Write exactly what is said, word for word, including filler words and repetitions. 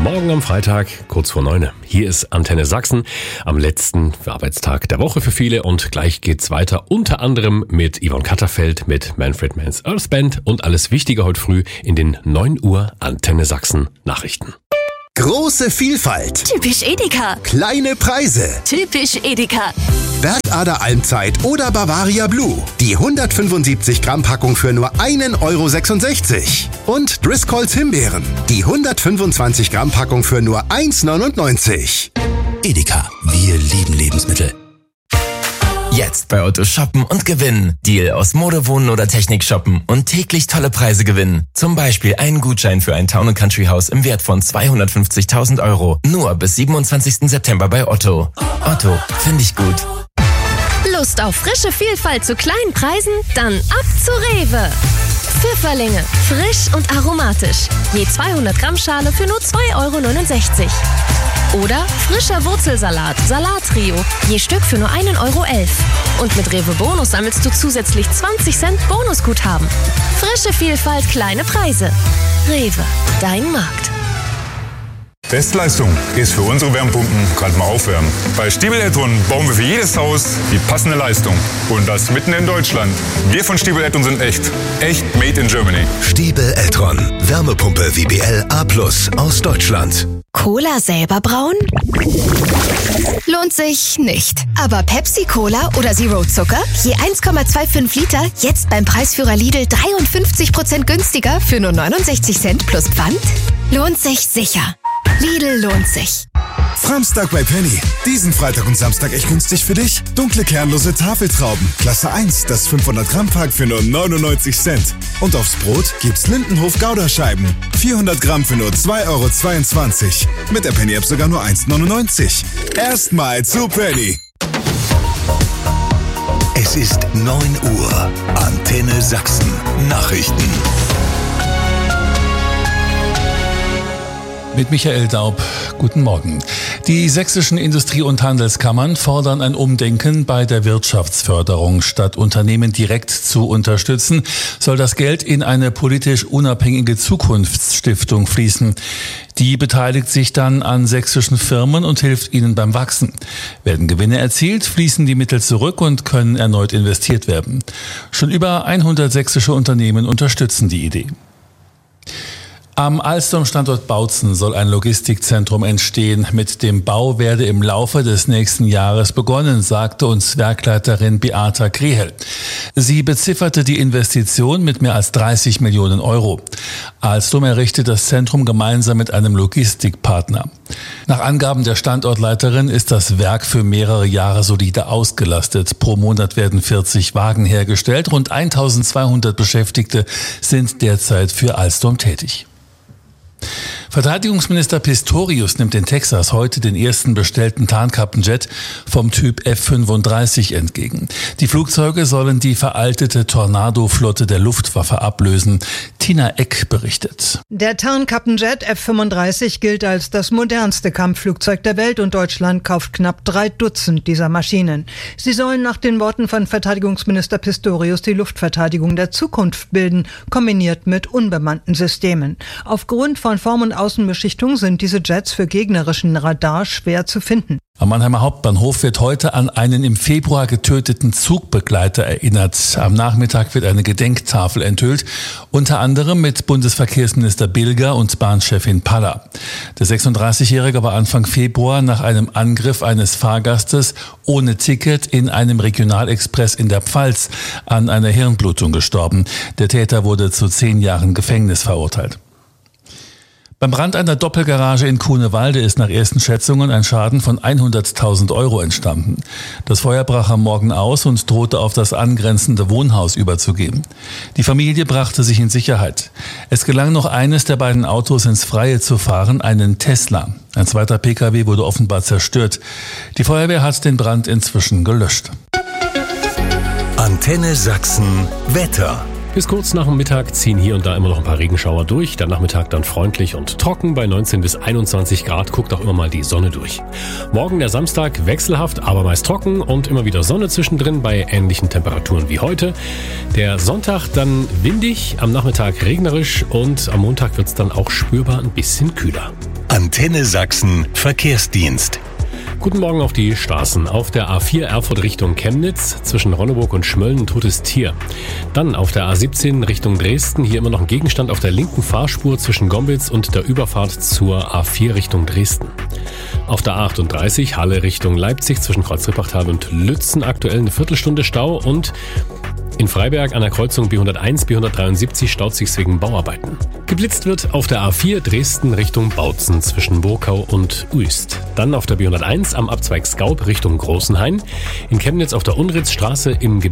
Morgen am Freitag, kurz vor neun. Hier ist Antenne Sachsen am letzten Arbeitstag der Woche für viele und gleich geht's weiter, unter anderem mit Yvonne Katterfeld, mit Manfred Mann's Earth Band und alles Wichtige heute früh in den neun Uhr Antenne Sachsen Nachrichten. Große Vielfalt. Typisch Edeka. Kleine Preise. Typisch Edeka. Bergader Almzeit oder Bavaria Blue. Die hundertfünfundsiebzig Gramm Packung für nur einen Euro sechsundsechzig. Und Driscolls Himbeeren. Die hundertfünfundzwanzig Gramm Packung für nur eins neunundneunzig. Edeka, wir lieben Lebensmittel. Jetzt bei Otto shoppen und gewinnen. Deal aus Mode, Wohnen oder Technik shoppen und täglich tolle Preise gewinnen. Zum Beispiel einen Gutschein für ein Town and Country Haus im Wert von zweihundertfünfzigtausend Euro. Nur bis siebenundzwanzigsten September bei Otto. Otto, finde ich gut. Lust auf frische Vielfalt zu kleinen Preisen? Dann ab zu Rewe. Pfifferlinge, frisch und aromatisch. Je zweihundert Gramm Schale für nur zwei Euro neunundsechzig. Oder frischer Wurzelsalat, Salattrio, je Stück für nur einen Euro elf. Und mit Rewe Bonus sammelst du zusätzlich zwanzig Cent Bonusguthaben. Frische Vielfalt, kleine Preise. Rewe, dein Markt. Bestleistung ist für unsere Wärmepumpen gerade mal aufwärmen. Bei Stiebel Eltron bauen wir für jedes Haus die passende Leistung. Und das mitten in Deutschland. Wir von Stiebel Eltron sind echt. Echt made in Germany. Stiebel Eltron. Wärmepumpe W B L A plus aus Deutschland. Cola selber brauen? Lohnt sich nicht. Aber Pepsi Cola oder Zero Zucker? Je eins Komma fünfundzwanzig Liter, jetzt beim Preisführer Lidl dreiundfünfzig Prozent günstiger für nur neunundsechzig Cent plus Pfand? Lohnt sich sicher. Lidl lohnt sich. Framstag bei Penny. Diesen Freitag und Samstag echt günstig für dich. Dunkle kernlose Tafeltrauben. Klasse eins, das fünfhundert Gramm Pack für nur neunundneunzig Cent. Und aufs Brot gibt's Lindenhof Gouda-Scheiben. vierhundert Gramm für nur zwei Euro zweiundzwanzig. Mit der Penny-App sogar nur eins neunundneunzig. Erstmal zu Penny. Es ist neun Uhr. Antenne Sachsen. Nachrichten. Mit Michael Daub, guten Morgen. Die sächsischen Industrie- und Handelskammern fordern ein Umdenken bei der Wirtschaftsförderung. Statt Unternehmen direkt zu unterstützen, soll das Geld in eine politisch unabhängige Zukunftsstiftung fließen. Die beteiligt sich dann an sächsischen Firmen und hilft ihnen beim Wachsen. Werden Gewinne erzielt, fließen die Mittel zurück und können erneut investiert werden. Schon über hundert sächsische Unternehmen unterstützen die Idee. Am Alstom-Standort Bautzen soll ein Logistikzentrum entstehen. Mit dem Bau werde im Laufe des nächsten Jahres begonnen, sagte uns Werkleiterin Beata Krehel. Sie bezifferte die Investition mit mehr als dreißig Millionen Euro. Alstom errichtet das Zentrum gemeinsam mit einem Logistikpartner. Nach Angaben der Standortleiterin ist das Werk für mehrere Jahre solide ausgelastet. Pro Monat werden vierzig Wagen hergestellt. Rund eintausendzweihundert Beschäftigte sind derzeit für Alstom tätig. Verteidigungsminister Pistorius nimmt in Texas heute den ersten bestellten Tarnkappenjet vom Typ F fünfunddreißig entgegen. Die Flugzeuge sollen die veraltete Tornado-Flotte der Luftwaffe ablösen. Tina Eck berichtet. Der Tarnkappenjet F fünfunddreißig gilt als das modernste Kampfflugzeug der Welt und Deutschland kauft knapp drei Dutzend dieser Maschinen. Sie sollen nach den Worten von Verteidigungsminister Pistorius die Luftverteidigung der Zukunft bilden, kombiniert mit unbemannten Systemen. Aufgrund von Form- und Außenbeschichtung sind diese Jets für gegnerischen Radar schwer zu finden. Am Mannheimer Hauptbahnhof wird heute an einen im Februar getöteten Zugbegleiter erinnert. Am Nachmittag wird eine Gedenktafel enthüllt, unter anderem mit Bundesverkehrsminister Bilger und Bahnchefin Paller. Der sechsunddreißigjährige war Anfang Februar nach einem Angriff eines Fahrgastes ohne Ticket in einem Regionalexpress in der Pfalz an einer Hirnblutung gestorben. Der Täter wurde zu zehn Jahren Gefängnis verurteilt. Beim Brand einer Doppelgarage in Kuhnewalde ist nach ersten Schätzungen ein Schaden von hunderttausend Euro entstanden. Das Feuer brach am Morgen aus und drohte auf das angrenzende Wohnhaus überzugehen. Die Familie brachte sich in Sicherheit. Es gelang noch eines der beiden Autos ins Freie zu fahren, einen Tesla. Ein zweiter Pkw wurde offenbar zerstört. Die Feuerwehr hat den Brand inzwischen gelöscht. Antenne Sachsen Wetter. Bis kurz nach dem Mittag ziehen hier und da immer noch ein paar Regenschauer durch. Der Nachmittag dann freundlich und trocken bei neunzehn bis einundzwanzig Grad. Guckt auch immer mal die Sonne durch. Morgen der Samstag wechselhaft, aber meist trocken und immer wieder Sonne zwischendrin bei ähnlichen Temperaturen wie heute. Der Sonntag dann windig, am Nachmittag regnerisch und am Montag wird es dann auch spürbar ein bisschen kühler. Antenne Sachsen Verkehrsdienst. Guten Morgen auf die Straßen. Auf der A vier Erfurt Richtung Chemnitz, zwischen Ronneburg und Schmölln ein totes Tier. Dann auf der A siebzehn Richtung Dresden, hier immer noch ein Gegenstand auf der linken Fahrspur zwischen Gombitz und der Überfahrt zur A vier Richtung Dresden. Auf der A achtunddreißig Halle Richtung Leipzig, zwischen Kreuz-Rippachtal und Lützen aktuell eine Viertelstunde Stau und in Freiberg an der Kreuzung B hunderteins, B hundertdreiundsiebzig staut sich's wegen Bauarbeiten. Geblitzt wird auf der A vier Dresden Richtung Bautzen zwischen Burkau und Uist. Dann auf der B hunderteins am Abzweig Skaub Richtung Großenhain. In Chemnitz auf der Unritzstraße im